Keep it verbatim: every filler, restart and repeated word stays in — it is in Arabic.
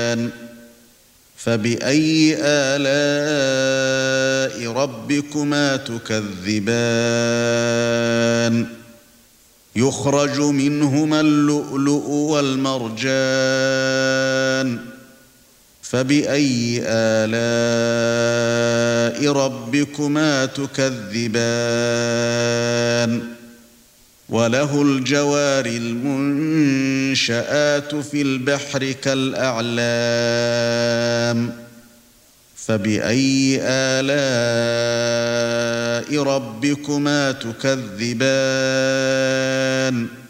الرحمن فبأي آلاء ربكما تكذبان يخرج منهما اللؤلؤ والمرجان فبأي آلاء ربكما تكذبان وله الجوار المنشآت في البحر كالأعلام فبأي آلاء ربكما تكذبان